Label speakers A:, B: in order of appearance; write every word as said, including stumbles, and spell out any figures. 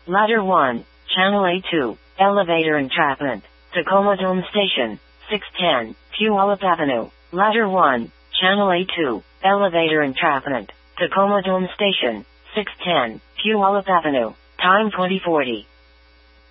A: Ladder one, Channel A two, Elevator Entrapment, Tacoma Dome Station, six ten, Puyallup Avenue. Ladder one, Channel A two, Elevator Entrapment, Tacoma Dome Station, six ten, Puyallup Avenue. Time twenty forty.